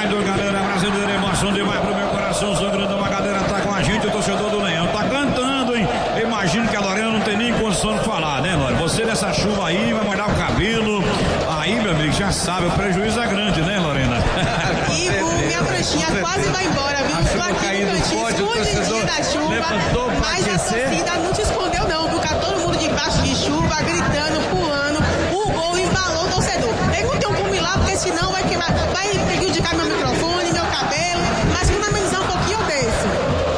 estádio, galera brasileira, emoção demais pro meu coração, sangrando, a galera tá com a gente, o torcedor do Leão tá cantando, hein? Imagino que a Lorena não tem nem condição de falar, né, Lorena? Você nessa chuva aí, vai molhar o cabelo, aí, meu amigo, já sabe, o prejuízo é grande, né, Lorena? Ivo, minha pranchinha quase vai embora, viu? Estou aqui no cantinho, escondidinha da chuva, mas a torcida não te escondeu não, viu? Tá todo mundo debaixo de chuva, gritando, pulando, o gol embalou o torcedor. Eu não tenho como ir lá, porque senão vai prejudicar meu microfone, meu cabelo, mas quando amenizar um pouquinho eu desço.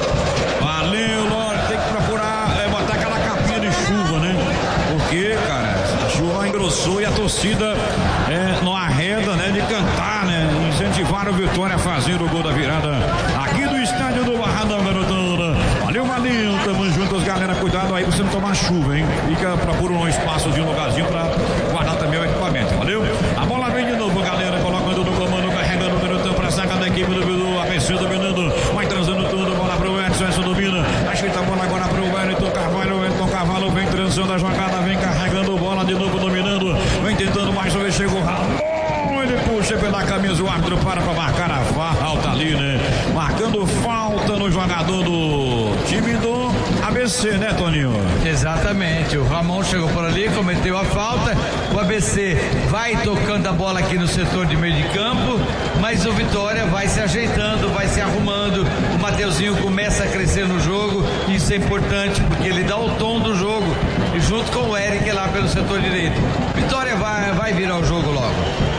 Valeu, Lore, tem que procurar botar aquela capinha de chuva, né? Porque, cara, a chuva engrossou e a torcida não arreda, né? De cantar, né? Incentivar o Vitória a fazer o gol da virada aqui do estádio do Barradão, garotona. Valeu, tamo juntos, galera, cuidado aí pra você não tomar chuva, hein? Procura um espaço de um lugarzinho pra guardar também o equipamento, valeu? A bola vem de novo, galera, colocando no comando, carregando o garotão pra saca da equipe do ABC, dominando, vai transando tudo, bola pro Edson domina, ajeita a bola agora pro Wellington Carvalho vem transando a jogada, vem carregando bola de novo, dominando, vem tentando mais uma vez, chegou Ramon, ele puxa pela camisa, o árbitro para marcar a falta ali, né? Marcando falta no jogador do time do ABC, né, Toninho? Exatamente, o Ramon chegou por ali, cometeu a falta, o ABC vai tocando a bola aqui no setor de meio de campo, mas o Vitória vai se ajeitando, vai se arrumando, o Mateuzinho começa a crescer no jogo, isso é importante porque ele dá o tom do jogo, e junto com o Eric lá pelo setor direito, Vitória vai virar o jogo logo.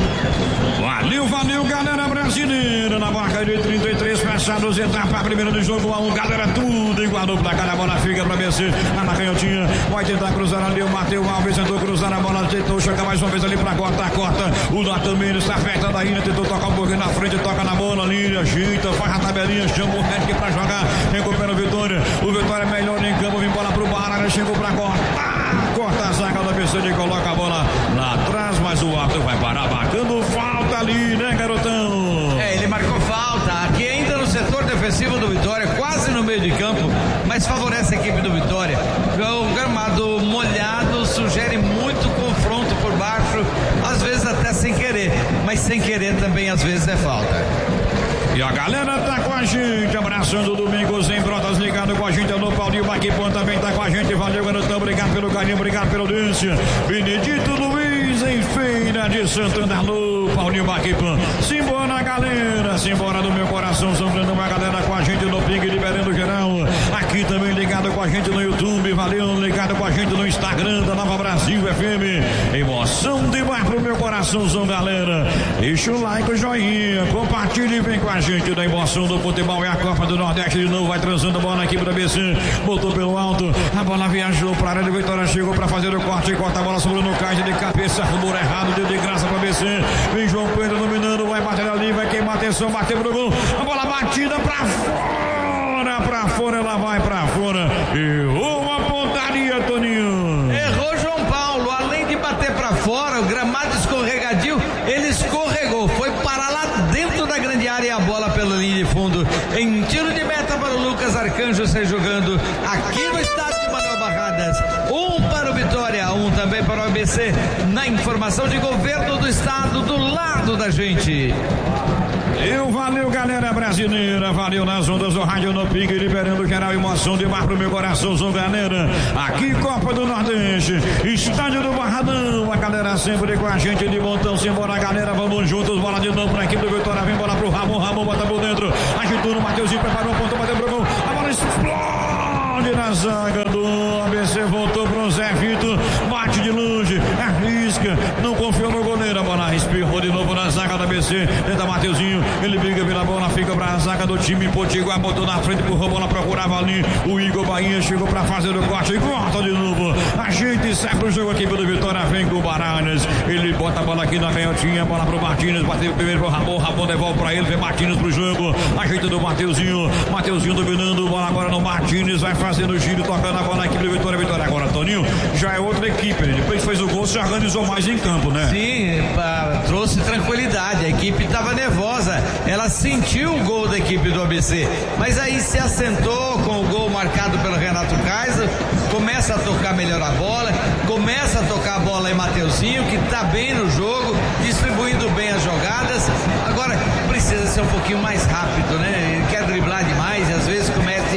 Valeu, galera brasileira, na marca de 33 fechados, etapa primeira do jogo, 1, galera, tudo igualou pra cada bola, fica pra vencer, na canhotinha, vai tentar cruzar ali, o Matheus Alves tentou cruzar a bola, tentou chegar mais uma vez ali pra corta, o Natan Mendes está apertando ainda, tentou tocar um pouquinho na frente, toca na bola ali, ajeita, faz a tabelinha, chama o Eric pra jogar, recupera o Vitória é melhor em campo, vem bola pro Barra, chegou pra corta a zaga da ABC e coloca a bola lá atrás, mas o árbitro vai parar, marcando falta ali, né, garotão? Ele marcou falta, aqui ainda no setor defensivo do Vitória, quase no meio de campo, mas favorece a equipe do Vitória. O gramado molhado sugere muito confronto por baixo, às vezes até sem querer, mas sem querer também às vezes é falta. E a galera tá com a gente, abraçando o Domingos em Brotas, ligado com a gente, no Paulinho Baquipan também tá com a gente, valeu, garotão, obrigado pelo carinho, obrigado pela audiência. Benedito Luiz em Feira de Santana, alô, Paulinho Baquipan, simbora, galera, simbora do meu coração, sombrando uma galera com a gente no Ping, liberando geral, aqui também ligado com a gente no YouTube, valeu, ligado com a gente no Instagram da Nova Brasil FM, emoção demais pro meu coração, galera, deixa o like, o joinha, compartilhe e vem com a gente da emoção do futebol, é a Copa do Nordeste de novo, vai transando a bola aqui para ABC, botou pelo alto, a bola viajou para a área de Vitória, chegou para fazer o corte, corta a bola sobre no caixa de cabeça, arrumou errado, deu de graça para ABC, vem João Pedro dominando, vai bater ali, vai queimar atenção, bateu pro gol, a bola batida para fora, ela vai para fora, errou uma pontaria, Toninho. Errou João Paulo, além de bater para fora, o gramado escorregadio, ele escorregou, foi parar lá dentro da grande área e a bola pela linha de fundo, em tiro de meta para o Lucas Arcanjo, sai jogando aqui no estádio de Manuel Barradas, 1 para o Vitória, 1 também para o ABC, na informação de governo do estado, do lado da gente. Valeu, galera brasileira, valeu nas ondas do rádio no Ping, liberando geral, emoção demais pro meu coração, galera, aqui Copa do Nordeste, estádio do Barradão, a galera sempre com a gente de montão, simbora, galera, vamos juntos, bola de novo pra equipe do Vitória, vem bola pro Ramon bota por dentro, agitou no Mateuzinho, preparou o ponto, bateu pro gol, a bola explode na zaga do ABC, voltou pro Zé Vitor, bate de longe, arrisca, não confiou no goleiro, a bola espirrou de novo na zaga do ABC, tenta Mateuzinho, ele briga pela bola, fica pra zaga do time Potiguar, botou na frente, empurrou a bola, procurava ali, o Igor Bahia chegou pra fazer o corte e corta de novo, ajeita e sai pro jogo aqui pelo Vitória, vem com o Baranas, ele bota a bola aqui na canhotinha, bola pro Martins, bateu primeiro pro Ramon devolve pra ele, vem Martins pro jogo, ajeita do Mateuzinho dominando, bola agora no Martins, vai fazendo o giro, tocando a bola aqui do Vitória agora, Toninho, já é outra equipe, depois fez o gol, se organizou mais em campo, né? Sim, trouxe tranquilidade, a equipe estava nervosa, ela sentiu o gol da equipe do ABC, mas aí se assentou com o gol marcado pelo Renato Kaiser, começa a tocar melhor a bola, começa a tocar a bola em Mateuzinho, que está bem no jogo, distribuindo bem as jogadas, agora precisa se ser um pouquinho mais rápido, né? Ele quer driblar demais e às vezes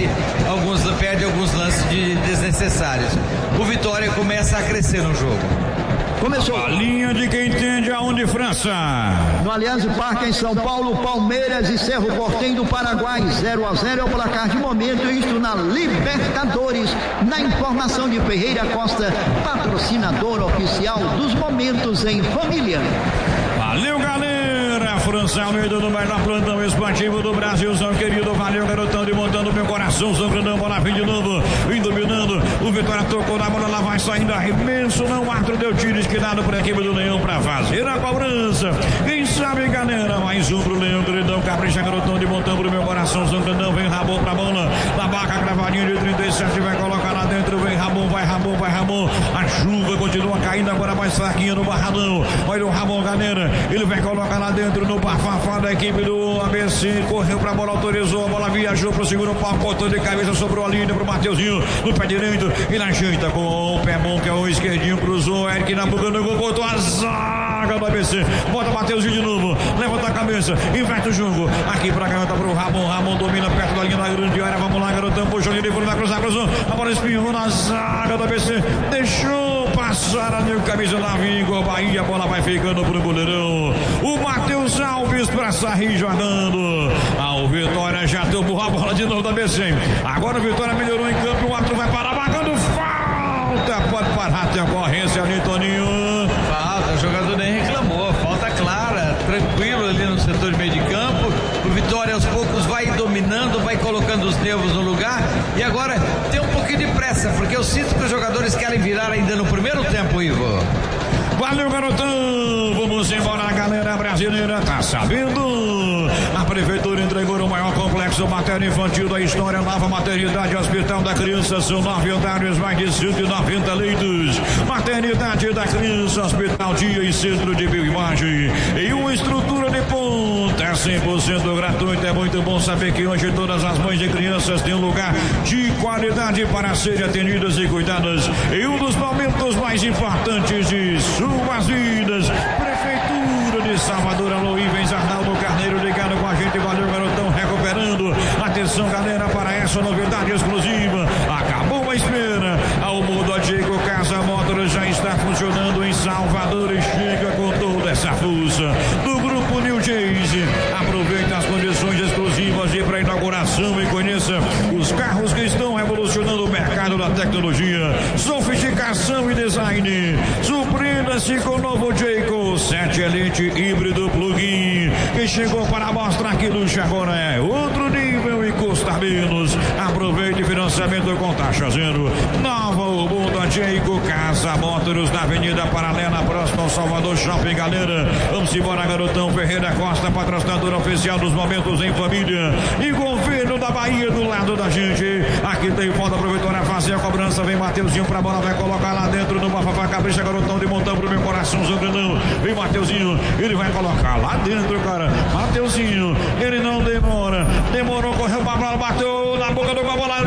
perde alguns lances desnecessários. O Vitória começa a crescer no jogo. Começou. A linha de quem entende aonde, França. No Allianz Parque, em São Paulo, Palmeiras e Cerro Porteño do Paraguai, 0-0 é o placar de momento, isto na Libertadores. Na informação de Ferreira Costa, patrocinador oficial dos momentos em família. Valeu, galera. França Almeida no mais da plantão esportivo do Brasil, São querido. Valeu, garotão, de montando meu coração. São Grandão, bola vem de novo, vem dominando. O Vitória tocou na bola, lá vai saindo arremesso. Não, o árbitro deu tiro esquinado para a equipe do Leão para fazer a cobrança. Quem sabe, galera, mais um pro Leão. Grandão, capricha, garotão, de montão pro meu coração. São Grandão, vem Rabon pra bola. Da Baca, cravadinho de 37, vai colocar lá dentro. Vem Rabon, vai Rabon, vai Rabon. A chuva continua caindo, agora mais fraquinha no Barradão. Olha o Rabon, galera. Ele vai colocar lá dentro no bafafá da equipe do ABC. Correu pra bola, autorizou. A bola viajou pro segundo pau, cortou de cabeça, sobrou a linha pro Mateuzinho. No pé direito, ele ajeita com o pé bom, que é o esquerdinho, cruzou. Eric na boca do gol, botou a zaga do ABC. Bota o Mateuzinho de novo, levanta a cabeça, inverte o jogo. Aqui pra canhota pro Rabon. Rabon domina perto da linha da grande área. Vamos lá, garotão, puxou de fundo, vai cruzar, cruzou. A bola espinhou na zaga do ABC. Deixou passar a meu camisa da Vingo. Bahia, a bola vai ficando pro goleirão. O Matheus Alves pra sair jogando. O Vitória já tomou a bola de novo da ABC. Agora o Vitória melhorou em campo. O árbitro vai parar, marcando falta. Pode parar, tem a ocorrência ali, Toninho. Falta, o jogador nem reclamou. Falta clara, tranquilo ali no setor de meio de campo. O Vitória aos poucos vai dominando, vai colocando os nervos no lugar. E agora tem um pouquinho de pressa, porque eu sinto que os jogadores querem virar ainda no primeiro tempo, Ivo. Valeu, garotão. Vamos embora, galera brasileira. Tá sabendo? A prefeitura entregou o maior complexo materno infantil da história. Nova maternidade, hospital da criança. São 9 andares, mais de 190 leitos. Maternidade da criança, hospital dia e centro de bioimagem. E uma estrutura de ponta. É 100% gratuito. É muito bom saber que hoje todas as mães e crianças têm um lugar de qualidade para serem atendidas e cuidadas. E um dos momentos mais importantes de suas vidas. Prefeitura de Salvador, alô, Ivens Arnaldo Carneiro ligado com a gente. Valeu, garotão, recuperando. Atenção, galera, para essa novidade exclusiva. Acabou a espera. Ao mundo Diego Casa Motors já está funcionando em Salvador e chega com toda essa força do grupo New Chase. Aproveita as condições exclusivas de pré-inauguração e conheça os carros que estão revolucionando o mercado da tecnologia, sofisticação e design. Surpreenda-se com o novo Jayco 7 Elite híbrido plug-in, que chegou para mostrar que luxo agora é outro nível e custa menos. Aproveite financiamento com taxa zero. Nova Ubuntu Jayco Casa Motors na Avenida Paralela, próximo ao Salvador Shopping, galera. Vamos embora, garotão. Ferreira Costa, patrocinador oficial dos momentos em família. E governo da Bahia do lado da gente. Aqui tem falta pro Vitória fazer a cobrança. Vem Mateuzinho pra bola, vai colocar lá dentro do Bafafá. Capricha, garotão, de montão pro meu coração, Zangandão. Vem Mateuzinho, ele vai colocar lá dentro, cara. Mateuzinho, ele não demora. Demorou, correu pra bola, bateu na boca do gol, a bola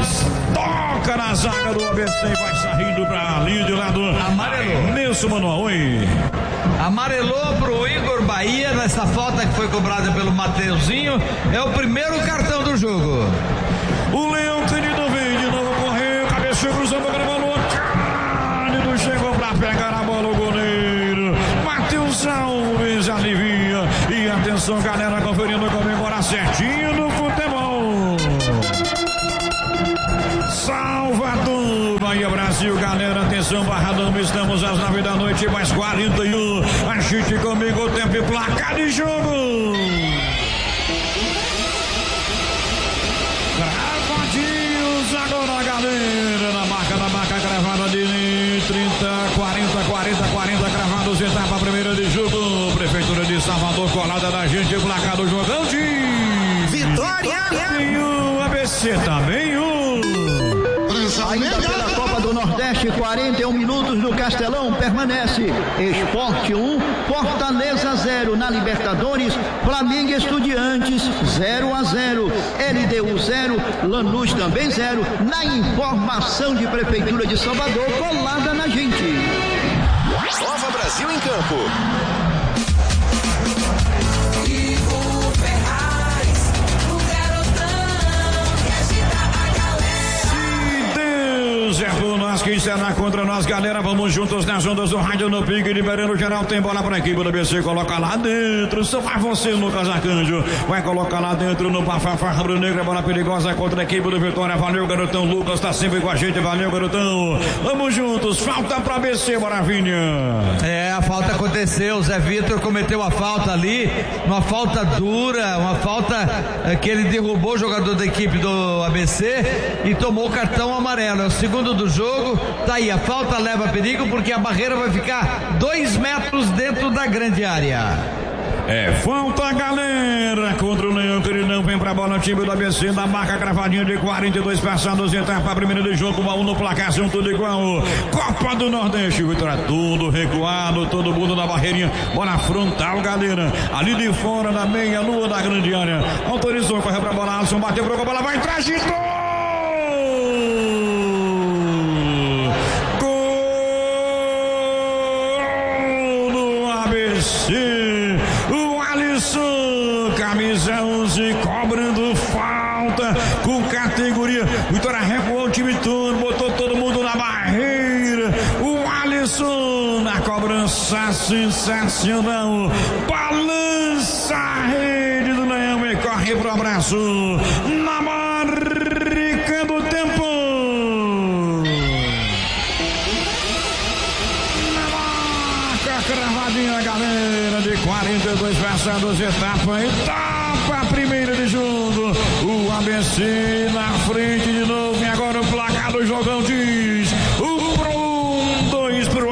toca na zaga do ABC e vai saindo pra ali de lado. Amarelou. Nilson Manuel, oi. Amarelou pro Igor Bahia nessa falta que foi cobrada pelo Mateuzinho. É o primeiro cartão do jogo. O Leão querido vem de novo, correu, cabeceou, cruzou a bola. Cândido chegou pra pegar a bola, o goleiro Matheus Alves alivia. E atenção, galera, conferindo comigo certinho no futebol. Salvador, Bahia, Brasil, galera, atenção, Barradão, estamos às 9 da noite, mais 41. Agite comigo o tempo e placar de jogo. Gravadinhos agora, galera, na marca gravada de 30, 40, gravados, etapa primeira de jogo. Prefeitura de Salvador, colada da gente, placar do jogão de Vitória! E o ABC também, Ainda pela Copa do Nordeste, 41 minutos no Castelão, permanece Sport 1, Fortaleza 0. Na Libertadores, Flamengo e Estudiantes 0-0, LDU 0, Lanús também 0. Na informação de Prefeitura de Salvador, colada na gente. Nova Brasil em campo. nada contra nós, galera. Vamos juntos nas ondas do rádio no pique, liberando geral. Tem bola pra equipe do ABC, coloca lá dentro. Só vai você, Lucas Arcanjo. Vai colocar lá dentro no Bafafá Rubro-Negro. Bola perigosa contra a equipe do Vitória. Valeu, garotão. Lucas tá sempre com a gente. Valeu, garotão. Vamos juntos. Falta pra ABC, Moravinha. A falta aconteceu. O Zé Vitor cometeu a falta ali. Uma falta dura. Uma falta que ele derrubou o jogador da equipe do ABC e tomou o cartão amarelo. É o segundo do jogo. Tá aí. A falta leva perigo porque a barreira vai ficar 2 metros dentro da grande área. Falta, galera, contra o Leão, que ele não vem pra bola, time do ABC, da marca cravadinha de 42 passados, etapa primeira de jogo, 1-1 no placar, são tudo igual. Copa do Nordeste, Vitória, tudo recuado, todo mundo na barreirinha, bola frontal, galera, ali de fora, na meia lua da grande área, autorizou, correu pra bola, Alisson bateu pro gol, a bola vai entrar, agitou! Gol do ABC! Camisa 11 cobrando falta com categoria. Vitória recuou o time todo, botou todo mundo na barreira. O Alisson na cobrança sensacional. Balança a rede do Leão e corre pro abraço. Na marca do tempo. Na marca cravadinha, galera, de 42 passados, etapa primeira de jogo. O ABC na frente de novo. E agora o placar do jogão diz: 1-2 pro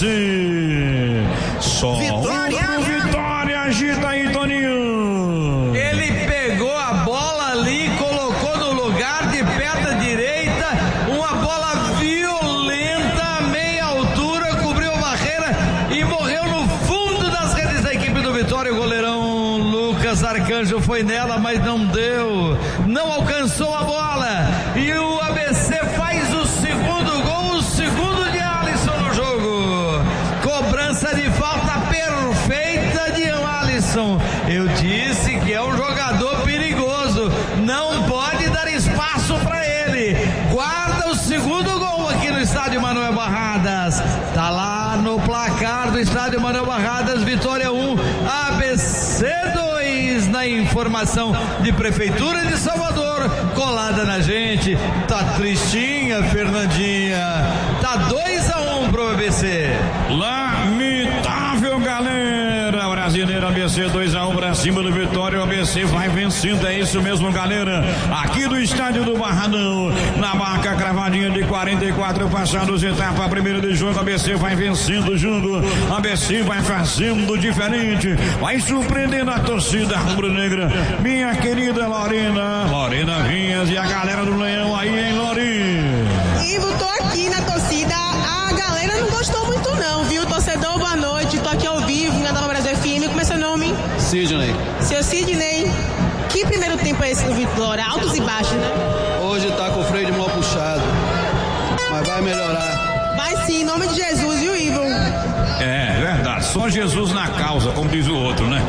ABC. Só Vitória, agita aí, Toninho. Ele pegou a bola ali, colocou no lugar de perna direita, uma bola violenta, meia altura, cobriu a barreira e morreu no fundo das redes da equipe do Vitória. O goleirão Lucas Arcanjo foi nela, mas não deu, não alcançou a bola, e o ABC faz o segundo gol, o segundo de Alisson no jogo. Cobrança de falta perfeita de Alisson. Eu disse que é um jogador perigoso, não pode dar espaço para ele. Guarda o segundo gol aqui no estádio Manuel Barradas. Tá lá no placar do estádio Manuel Barradas: Vitória 1, ABC 2, na informação de Prefeitura de Salvador, colada na gente. Tá tristinha, Fernandinha. Tá 2-1 pro ABC. Lamentável, galera. Brasileiro, ABC 2-1 pra cima do Vitória. O ABC vai vencendo, é isso mesmo, galera. Aqui do estádio do Barradão, na marca cravadinha de 44 passados, etapa primeira de jogo. ABC vai vencendo o jogo. ABC vai fazendo diferente, vai surpreendendo a torcida rubro-negra. Minha querida Lorena Vinhas e a galera do Leão aí, hein, Lorena? Ivo, tô aqui na torcida. A galera não gostou muito não, viu? Torcedor, boa noite. Tô aqui ao vivo na Nova Brasil FM. Como é seu nome? Sidney. Seu Sidney. Que primeiro tempo é esse do Vitória? Altos e baixos, né? Hoje tá com o freio de mão puxado, mas vai melhorar. Vai sim, em nome de Jesus, viu, Ivo? É verdade, só Jesus na causa, como diz o outro, né?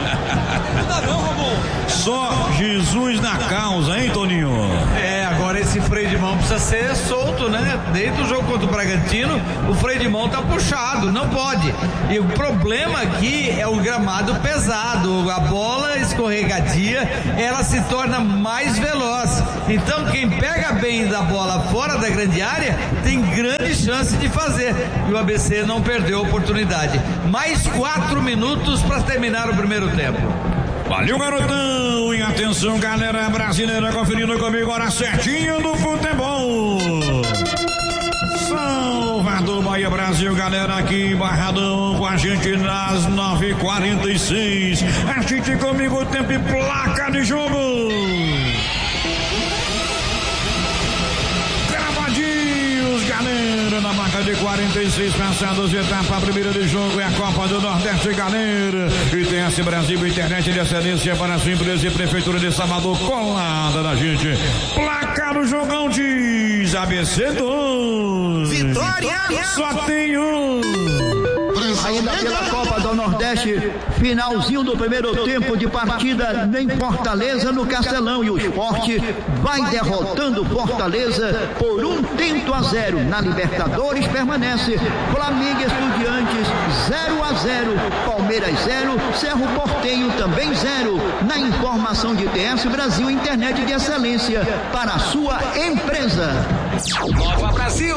Só Jesus na causa, hein, Toninho? Agora esse freio de mão precisa ser solto, né? Desde o jogo contra o Bragantino, o freio de mão tá puxado, não pode. E o problema aqui é o gramado pesado, a bola escorregadia, ela se torna mais veloz. Então quem pega bem da bola fora da grande área tem grande chance de fazer. E o ABC não perdeu a oportunidade. Mais 4 minutos para terminar o primeiro tempo. Valeu, garotão! E atenção, galera brasileira, conferindo comigo, hora certinha do futebol. Salvador, Bahia, Brasil, galera aqui em Barradão com a gente nas 9h46. Assiste comigo o tempo e placa de jogo. Galera, na marca de 46 passados, etapa primeira de jogo, é a Copa do Nordeste, galera. E tem esse Brasil, internet de excelência para a sua empresa e Prefeitura de Salvador, colada da gente. Placar do jogão diz ABC 2. Vitória! Só tem um. Ainda pela Copa do Nordeste, finalzinho do primeiro tempo de partida em Fortaleza, no Castelão, e o Sport vai derrotando Fortaleza por 1-0. Na Libertadores permanece Flamengo e Estudiantes 0-0, Palmeiras 0, Cerro Porteño também 0. Na informação de TS Brasil, internet de excelência para a sua empresa. Nova Brasil.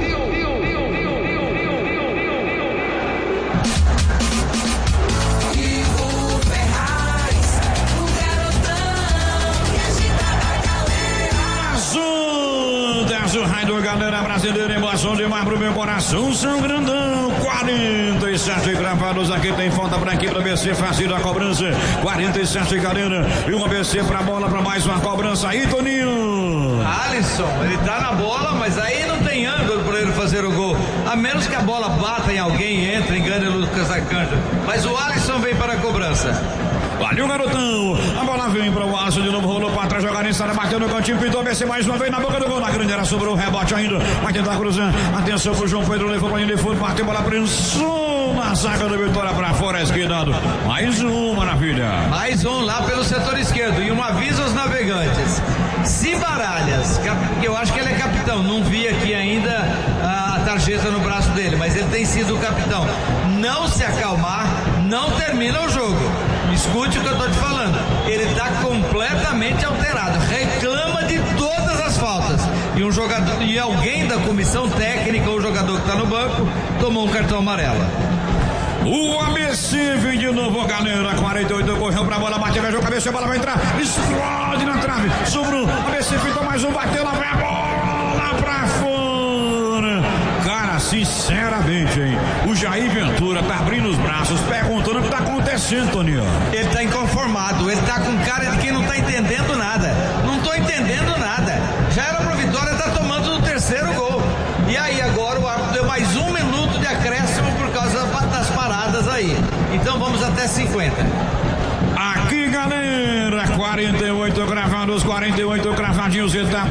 O raio, galera brasileira, emoção demais pro meu coração, São Grandão, 47 gravados, aqui tem falta pra aqui, pra BC, fazendo a cobrança, 47 galera, e uma BC pra bola, pra mais uma cobrança aí, Toninho. Alisson, ele tá na bola, mas aí não tem ângulo pra ele fazer o gol, a menos que a bola bata em alguém, entre, engane o Lucas Arcanjo, mas o Alisson vem para a cobrança. Valeu, garotão. A bola vem para o Alisson, de novo rolou para trás, jogar em área, bateu no cantinho, pintou a BC mais uma vez na boca do gol. Na grande área sobrou o rebote ainda. Vai tentar cruzar. Atenção pro João Pedro, levou para linha de fundo, bateu, bola prensou na saca do Vitória para fora, esquerdado. Mais um, maravilha. Mais um lá pelo setor esquerdo. E um aviso aos navegantes. Se Baralhas, eu acho que ele é capitão, não vi aqui ainda a tarjeta no braço dele, mas ele tem sido o capitão. Não se acalmar, não termina o jogo. Escute o que eu tô te falando. Ele tá completamente alterado. Reclama de todas as faltas. E um jogador, e alguém da comissão técnica, ou jogador que tá no banco, tomou um cartão amarelo. O ABC vem de novo, galera. 48 correu pra bola, bateu, beijou a cabeça, a bola vai entrar. Explode na trave. Sobrou. ABC pintou mais um, bateu, lá vai a bola pra fora. Cara, sinceramente, hein? O Jair Ventura tá abrindo os braços, perguntando o que tá acontecendo, Toninho. Ele tá inconformado, ele tá com cara de quem não tá entendendo nada. Não tô entendendo nada. Já era pra Vitória, tá tomando o terceiro gol. E aí agora o árbitro deu mais 1 minuto de acréscimo por causa das paradas aí. Então vamos até 50. Aqui, galera, 48 gravados, 48 cravadinhos, etapa,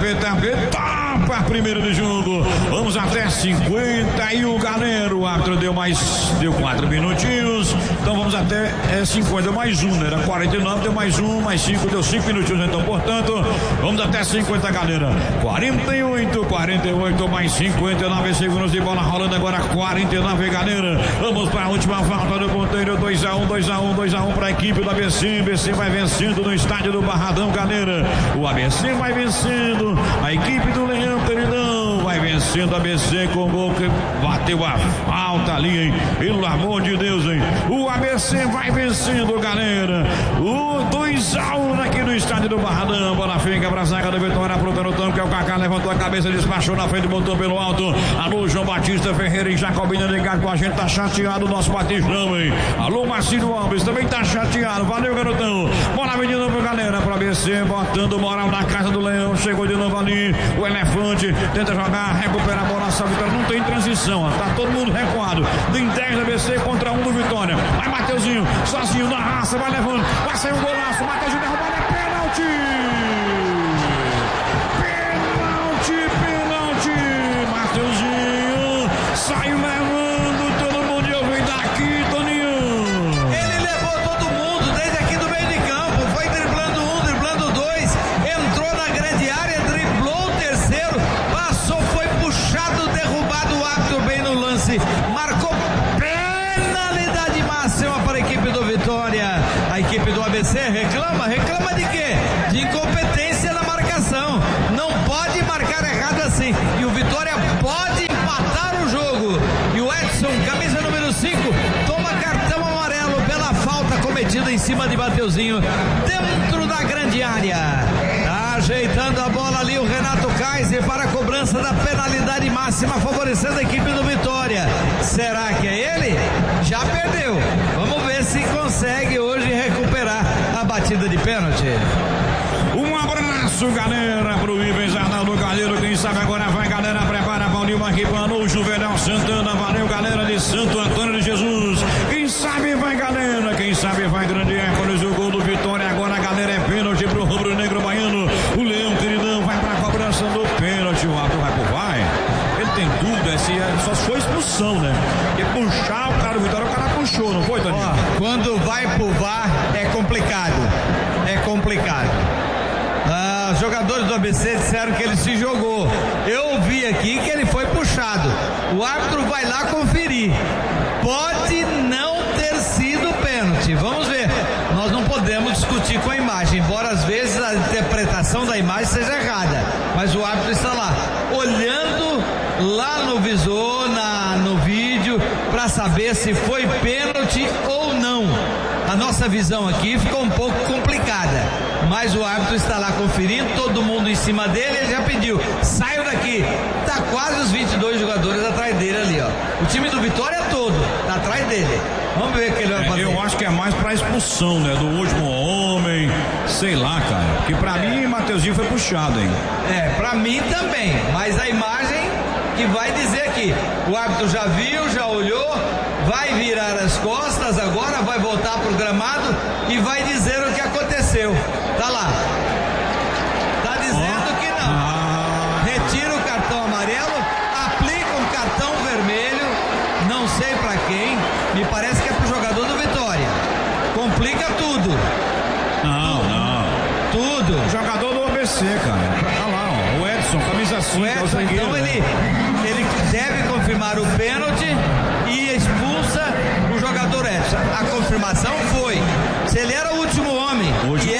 primeiro de jogo, vamos até 51, galera, o árbitro deu 4 minutinhos, então vamos até 50, deu mais um, né? Era 49, deu mais um, mais 5, deu 5 minutinhos, então, portanto, vamos até 50, galera, 48, mais 59 segundos de bola rolando agora, 49, galera, vamos para a última falta do ponteiro, 2-1 para a equipe do ABC. ABC vai vencendo no estádio do Barradão, galera. O ABC vai vencendo, a equipe do Leão, queridão, vai vencendo a ABC com o gol que bateu a falta ali, hein? Pelo amor de Deus, hein? O ABC vai vencendo, galera. O 2-1 aqui no estádio do Barradão. Bola fica pra zaga do Vitória, pro garotão, que é o Kaká, levantou a cabeça, despachou na frente, botou pelo alto. Alô, João Batista Ferreira e Jacobina ligado com a gente, tá chateado o nosso Batistão, hein? Alô, Marcílio Alves, também tá chateado. Valeu, garotão. Bola vem de novo, galera, pro ABC, botando moral na casa do Leão. Chegou de novo ali, o Elefante tenta jogar, recupera a bola, essa Vitória não tem transição, ó. Tá todo mundo recuado. Tem 10 do ABC contra 1 do Vitória. Vai Mateuzinho, sozinho na raça, vai levando, vai sair um golaço. Mateuzinho derrubado, é pênalti. Mateuzinho saiu levando todo mundo. Eu venho daqui, Toninho. Ele levou todo mundo desde aqui do meio de campo, foi driblando 1, driblando 2, entrou na grande área, driblou o terceiro, passou, foi puxado, derrubado, o árbitro bem no lance, marcou penalidade máxima para a equipe do Vitória. A equipe do ABC reclama de quê? De incompetência na marcação. Não pode marcar errado assim. E o Vitória pode empatar o jogo. E o Edson, camisa número 5, toma cartão amarelo pela falta cometida em cima de Mateuzinho dentro da grande área. Tá ajeitando a bola ali o Renato Kaiser para a cobrança da penalidade máxima, favorecendo a equipe do Vitória. Será que é ele? Já perdeu. Vamos ver se consegue hoje recuperar a batida de pênalti. Um abraço, galera, pro Ives Arnaldo Calheiro. Quem sabe agora vai, galera, prepara Paulinho Marquipano, o Juvenal Santana. Valeu, galera de Santo Antônio de Jesus. Quem sabe vai, galera, quem sabe vai, grande Hércules, o gol do Vitória. Agora, galera, é pênalti pro Rubro Negro Baiano. O Leão, queridão, vai pra cobrança do pênalti. O árbitro vai pro vai. Ele tem dúvida, só se foi expulsão, né? Porque puxar o cara do Vitória, o cara puxou, não foi? complicado. Os jogadores do ABC disseram que ele se jogou. Eu ouvi aqui que ele foi puxado. O árbitro vai lá conferir. Pode não ter sido pênalti. Vamos ver. Nós não podemos discutir com a imagem, embora às vezes a interpretação da imagem seja errada. Mas o árbitro está lá, olhando lá no visor, no vídeo, para saber se foi pênalti ou não. A nossa visão aqui ficou um pouco complicada, mas o árbitro está lá conferindo, todo mundo em cima dele. Ele já pediu, saiam daqui. Tá quase os 22 jogadores atrás dele ali, ó. O time do Vitória todo tá atrás dele. Vamos ver o que ele vai fazer. Eu acho que é mais pra expulsão, né? Do último homem, sei lá, cara. Porque pra mim, Mateuzinho foi puxado, hein? Pra mim também, mas a imagem que vai dizer aqui, o árbitro já viu, já olhou, vai virar as costas agora, vai voltar pro gramado e vai dizer o que aconteceu. Tá lá. Tá dizendo que não. Retira o cartão amarelo, aplica um cartão vermelho, não sei pra quem, me parece que é pro jogador do Vitória. Complica tudo. Não. Tudo. O jogador do ABC, cara. Tá lá, ó. O Edson, camisa 5. O Edson, então ele deve confirmar o pênalti e expulsa o jogador Edson. A confirmação foi. Se ele era o último homem,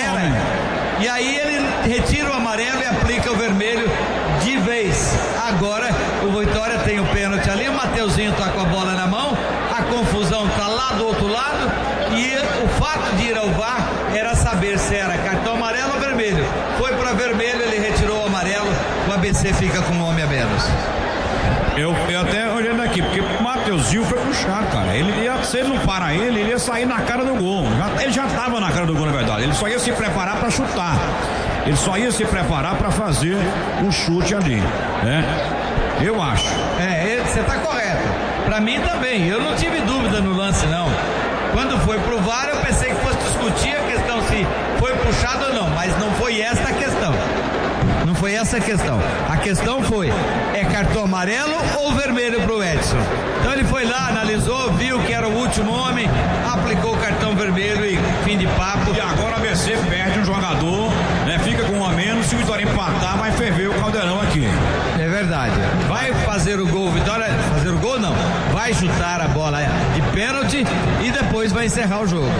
e aí ele retira o amarelo e aplica o vermelho de vez. Agora o Vitória tem o pênalti ali, o Mateuzinho tá com a bola na mão, a confusão tá lá do outro lado e o fato de ir ao VAR era saber se era cartão amarelo ou vermelho. Foi para vermelho, ele retirou o amarelo, o ABC fica com um homem a menos. Eu até olhando aqui, porque o Mateuzinho foi puxado, cara. Se ele não parar ele ia sair na cara do gol. Ele já estava na cara do gol, na verdade. Ele só ia se preparar para chutar. Ele só ia se preparar para fazer um chute ali, né? Eu acho. Você tá correto. Pra mim também. Eu não tive dúvida no lance, não. Quando foi pro VAR, eu pensei que fosse discutir a questão se foi puxado ou não, mas não foi esta a questão. Não foi essa a questão. A questão foi, é cartão amarelo ou vermelho pro Edson? Então ele foi lá, analisou, viu que era o último homem, aplicou o cartão vermelho e fim de papo. E agora a ABC perde um jogador, né? Fica com um a menos, se o Vitória empatar, vai ferver o caldeirão aqui. É verdade. Vai fazer o gol, Vitória, fazer o gol não, vai chutar a bola de pênalti e depois vai encerrar o jogo.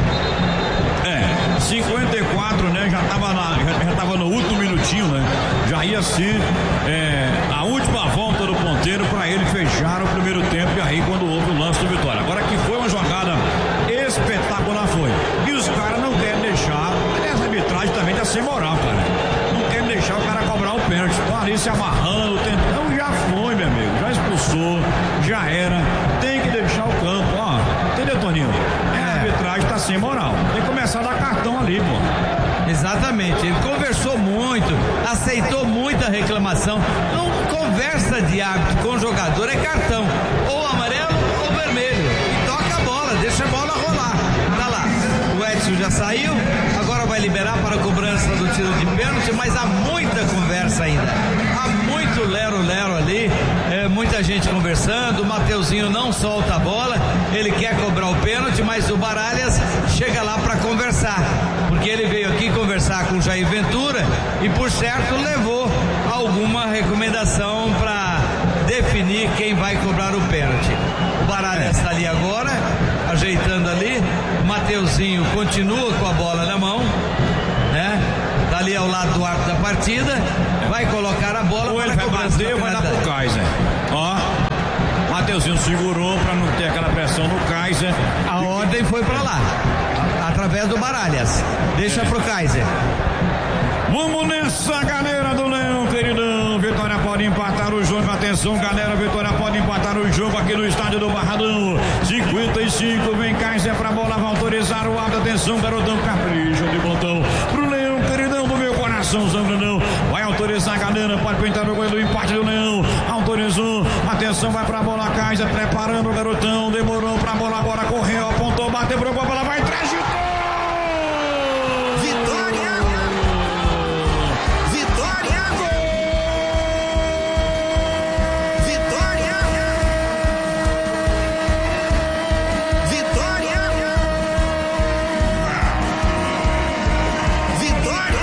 54, né? Já tava no último minutinho, né? Já ia ser a última volta do ponteiro para ele fechar o primeiro tempo, e aí quando houve o lance do Vitória. Agora que foi uma jogada espetacular, foi. E os caras não querem deixar, essa arbitragem também tá sem moral, cara. Não querem deixar o cara cobrar o pênalti. Estão ali se amarrando, tentando. Já foi, meu amigo. Já expulsou, já era. Tem que deixar o campo, ó. Entendeu, Toninho? A arbitragem tá sem moral. Tem que começar a dar cartão ali, pô. Exatamente. Ele conversou muito, aceitou muita reclamação. Não conversa de árbitro com o jogador, é cartão. Ou amarelo ou vermelho. E toca a bola, deixa a bola rolar. Tá lá. O Edson já saiu, agora vai liberar para a cobrança do tiro de pênalti, mas há muita conversa ainda. Há muito lero-lero ali, muita gente conversando. O Mateuzinho não solta a bola, ele quer cobrar o pênalti, mas o Baralhas chega lá para conversar, porque ele veio aqui conversar com o Jair Ventura e, por certo, levou alguma recomendação para definir quem vai cobrar o pênalti. O Baralhas está ali agora, ajeitando ali. O Mateuzinho continua com a bola na mão, né? Tá ali ao lado do arco da partida, vai colocar a bola. Ou ele vai bater ou vai dar pro Kaiser. Ó, Mateuzinho segurou para não ter aquela pressão no Kaiser. A ordem foi para lá, através do Baralhas. Deixa pro Kaiser. Vamos nessa, galera do Leão, queridão. Vitória pode empatar o jogo. Atenção, galera. Vitória pode empatar o jogo aqui no estádio do Barradão. 55, vem Kaiser pra bola, vai autorizar o árbitro. Atenção, garotão, capricho de botão pro Leão, queridão do meu coração, Zangrandão. Vai autorizar, galera. Pode pintar o gol do empate do Leão. Autorizou. Atenção, vai pra bola, Kaiser preparando o garotão. Demorou pra bola agora, correu, apontou, bateu pro gol, a bola vai